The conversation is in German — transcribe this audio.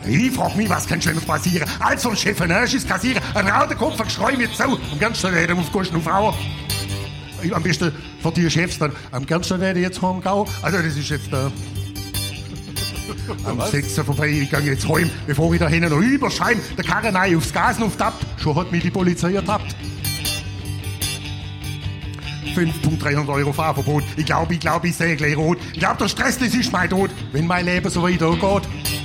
Ich frag mich, was kann Schönes passieren? Als vom Chefenage kassieren, ein rauter Kopf, ein Geschrei mit Sau. Am ganz schnell reden auf Kosten und Frauen. Am besten von die Chefs dann. Am ganz schnell reden jetzt heimgehen. Also, das ist jetzt am 6. vorbei. Ich gehe jetzt heim, bevor ich da hinten noch überschein. Der Karren rein aufs Gas auftappt. Schon hat mich die Polizei ertappt. 5.300 € Fahrverbot. Ich glaube, ich sehe gleich rot. Ich glaube, der Stress, das ist mein Tod, wenn mein Leben so weitergeht.